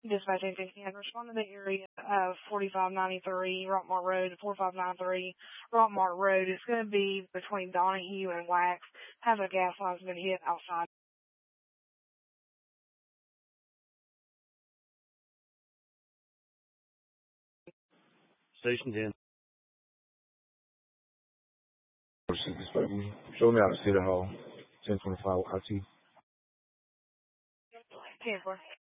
Dispatch 810, respond to the area of 4593 Rockmart Road, 4593 Rockmart Road. It's going to be between Donahue and Wax. Has a gas line's been hit outside. Station 10. Show me out of City Hall, 1025 IT. 10-4.